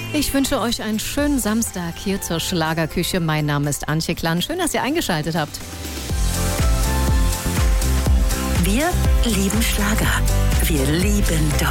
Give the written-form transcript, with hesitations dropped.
Ich wünsche euch einen schönen Samstag hier zur Schlagerküche. Mein Name ist Antje Klann. Schön, dass ihr eingeschaltet habt. Wir lieben Schlager. Wir lieben Deutschland.